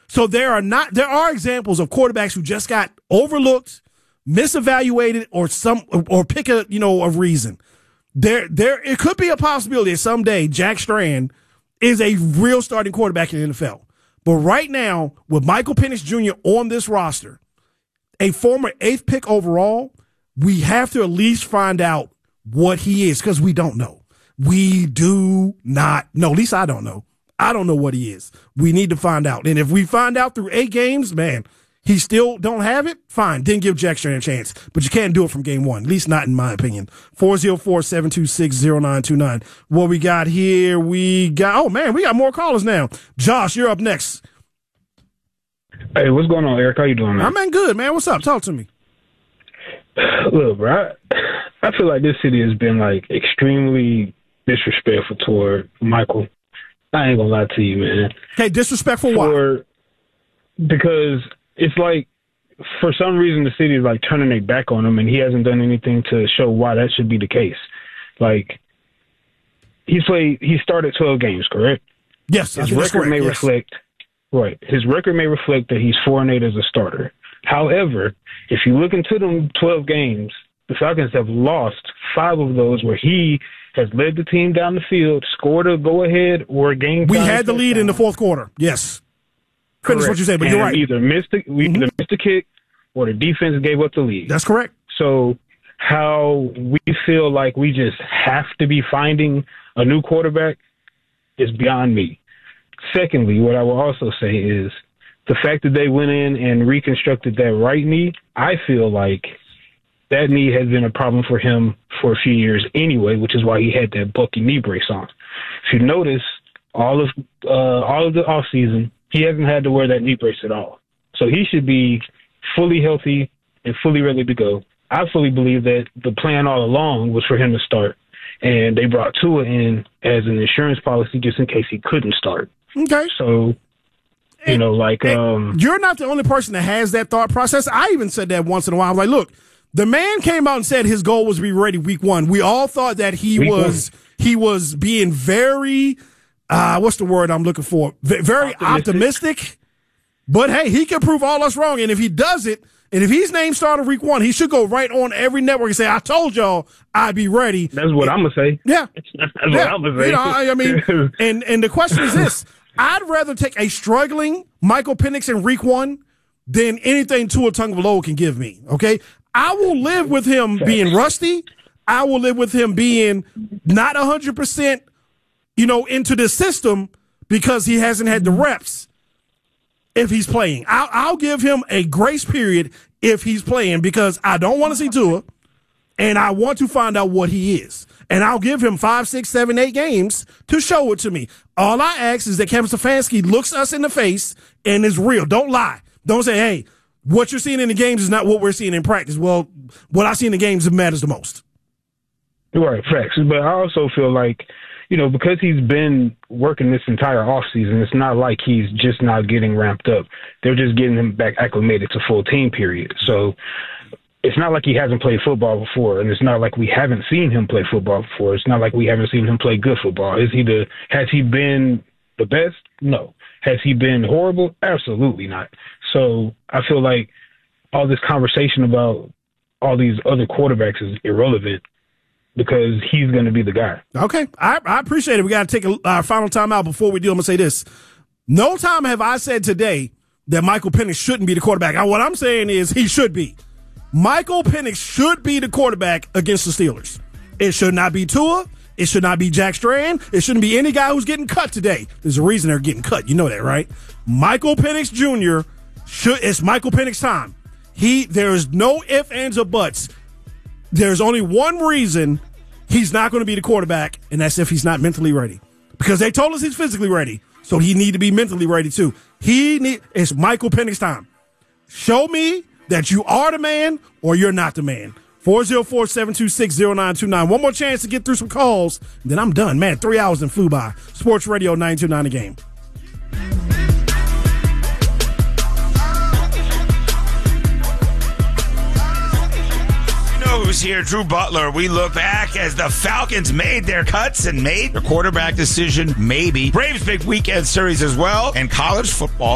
So there are examples of quarterbacks who just got overlooked, misevaluated, or pick a reason. It could be a possibility that someday Jack Strand is a real starting quarterback in the NFL. But right now, with Michael Penix Jr. on this roster, a former 8th pick overall, we have to at least find out what he is, because we don't know. We do not know. At least I don't know. I don't know what he is. We need to find out. And if we find out through 8 games, man, he still don't have it, fine. Then give Jack Strand a chance. But you can't do it from game 1, at least not in my opinion. 404-726-0929. What we got here, we got more callers now. Josh, you're up next. Hey, what's going on, Eric? How you doing, man? I'm good, man. What's up? Talk to me. Look, bro, I feel like this city has been, extremely disrespectful toward Michael. I ain't gonna lie to you, man. Okay, disrespectful why? Because it's for some reason the city is turning their back on him, and he hasn't done anything to show why that should be the case. He started 12 games, correct? Yes, his record may reflect. Right, his record may reflect that he's 4-8 as a starter. However, if you look into them 12 games, the Falcons have lost 5 of those where he has led the team down the field, scored a go-ahead or a game. We had the lead in the fourth quarter. Yes. Finish what you say, but you're right. We either missed the kick or the defense gave up the lead. That's correct. So how we feel like we just have to be finding a new quarterback is beyond me. Secondly, what I will also say is the fact that they went in and reconstructed that right knee, I feel like that knee has been a problem for him for a few years anyway, which is why he had that bulky knee brace on. If you notice, all of the offseason, he hasn't had to wear that knee brace at all. So he should be fully healthy and fully ready to go. I fully believe that the plan all along was for him to start, and they brought Tua in as an insurance policy just in case he couldn't start. Okay. So, you're not the only person that has that thought process. I even said that once in a while. I'm like, look, the man came out and said his goal was to be ready week 1. We all thought that he was being very, what's the word I'm looking for? Very optimistic. But hey, he can prove all us wrong. And if he does it, and if he's named starter week 1, he should go right on every network and say, I told y'all I'd be ready. That's what I'm going to say. Yeah. That's what I'm going to say. And the question is this. I'd rather take a struggling Michael Penix in week 1 than anything Tua Tagovailoa can give me, okay? I will live with him being rusty. I will live with him being not 100%, into the system because he hasn't had the reps if he's playing. I'll give him a grace period if he's playing because I don't want to see Tua, and I want to find out what he is. And I'll give him 5, 6, 7, 8 games to show it to me. All I ask is that Kevin Stefanski looks us in the face and is real. Don't lie. Don't say, hey, what you're seeing in the games is not what we're seeing in practice. Well, what I see in the games matters the most. Right, facts. But I also feel like, because he's been working this entire offseason, it's not like he's just not getting ramped up. They're just getting him back acclimated to full team period. So it's not like he hasn't played football before, and it's not like we haven't seen him play football before. It's not like we haven't seen him play good football. Has he been the best? No. Has he been horrible? Absolutely not. So I feel like all this conversation about all these other quarterbacks is irrelevant because he's going to be the guy. Okay. I appreciate it. We got to take our final time out before we do. I'm going to say this. No time have I said today that Michael Penix shouldn't be the quarterback. What I'm saying is he should be. Michael Penix should be the quarterback against the Steelers. It should not be Tua. It should not be Jack Strand. It shouldn't be any guy who's getting cut today. There's a reason they're getting cut. You know that, right? Michael Penix Jr. It's Michael Penix time. There's no ifs, ands, or buts. There's only one reason he's not going to be the quarterback, and that's if he's not mentally ready. Because they told us he's physically ready, so he need to be mentally ready too. It's Michael Penix time. Show me that you are the man or you're not the man. 404-726-0929. One more chance to get through some calls, then I'm done. Man, 3 hours and flew by. Sports Radio 929 The Game. Who's here? Drew Butler. We look back as the Falcons made their cuts and made their quarterback decision, maybe. Braves big weekend series as well, and college football